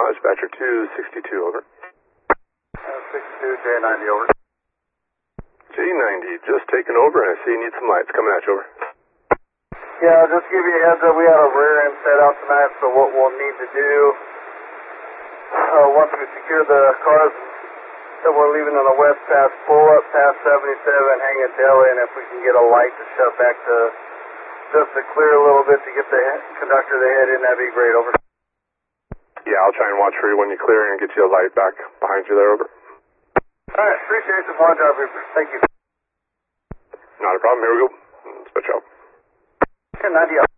Dispatcher 262, over. 62, J90, over. J90, just taking over, and I see you need some lights. Coming at you, over. Yeah, just give you a heads up, we had a rear end set out tonight, so what we'll need to do, once we secure the cars that we're leaving on the west pass, pull up past 77, hang a deli, and if we can get a light to shut back to just to clear a little bit to get the conductor to head in, that'd be great, over. Yeah, I'll try and watch for you when you clear and get you a light back behind you there, over. Alright, appreciate it. Fine job, Reaper. Thank you. Not a problem. Here we go. Switch out. 1090 up.